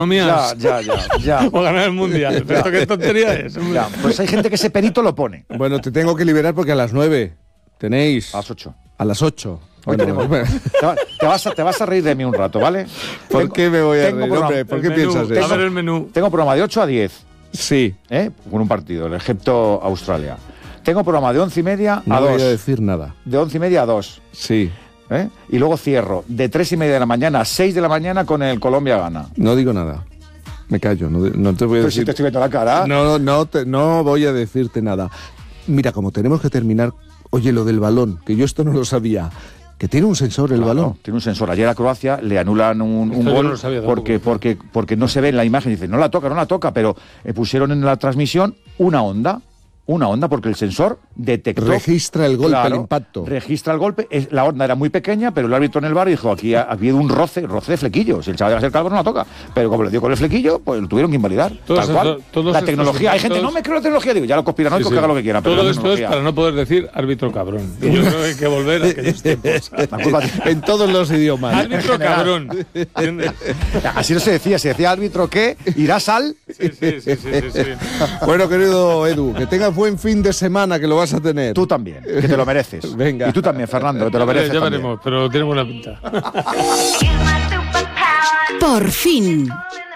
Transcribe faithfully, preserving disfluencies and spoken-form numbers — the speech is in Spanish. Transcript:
Ya, ya, ya, ya. O ganar el mundial. ¿Pero esto qué tontería es? Ya, pues hay gente que ese perito lo pone. Bueno, te tengo que liberar porque a las nueve tenéis... A las ocho. A las ocho. Hoy Bueno, tenemos- te, va- te vas a, te vas a reír de mí un rato, ¿vale? ¿Por Tengo- qué me voy a tengo reír, programa- hombre? ¿Por El qué menú, piensas A eso? ver el menú. Tengo programa de ocho a diez, Sí. ¿eh? Con un partido, el Egipto-Australia. Tengo programa de once y media No a voy dos. a decir nada. De once y media a dos. Sí. ¿eh? Y luego cierro de tres y media de la mañana a seis de la mañana con el Colombia-Gana. No digo nada. Me callo. No, no te voy a Pero decir... si te estoy viendo la cara. No, no, te- no voy a decirte nada. Mira, como tenemos que terminar... Oye, lo del balón, que yo esto no lo sabía. Que tiene un sensor el Claro, balón. tiene un sensor. Ayer a Croacia le anulan un, un Esto yo gol no lo sabía tampoco. porque, porque, porque no se ve en la imagen. Dice, no la toca, no la toca, pero eh, pusieron en la transmisión una onda. Una onda porque el sensor detectó... Registra el golpe, Claro, el impacto. Registra el golpe. Es- la onda era muy pequeña, pero el árbitro en el bar dijo, aquí ha, ha habido un roce, roce de flequillo. Si el chaval va a ser calvo, no la toca. Pero como le dio con el flequillo, pues lo tuvieron que invalidar. Todos tal cual. estos- todos la estos tecnología. Hay gente, impactos- no me creo la tecnología. Digo, ya lo conspiranoicos, Sí, sí. que haga lo que quiera. Pero Todo la esto es tecnología- para no poder decir árbitro cabrón. Y yo creo que hay que volver a aquellos tiempos. La culpa tiene- En todos los idiomas. Árbitro cabrón. ¿Entiendes? Así no se decía, se decía árbitro que irás al... Sí, sí, sí, sí, sí, sí. Bueno, querido Edu, que tengas buen fin de semana, que lo vas a tener. Tú también, que te lo mereces. Venga. Y tú también, Fernando, que te lo mereces Ya también. veremos, pero tiene buena pinta. Por fin.